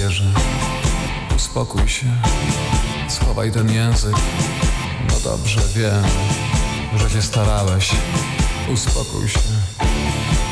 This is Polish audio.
wierzę. Uspokój się, schowaj ten język. No dobrze, wiem, że się starałeś. Uspokój się.